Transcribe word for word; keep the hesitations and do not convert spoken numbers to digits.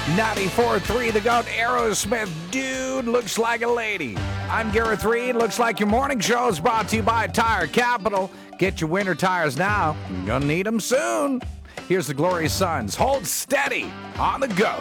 ninety-four three The Goat, Aerosmith, Dude Looks Like a Lady. I'm Gareth Reed. Looks like your morning show is brought to you by Tire Capital. Get your winter tires now. You're going to need them soon. Here's the Glorious Sons. Hold steady on The Goat.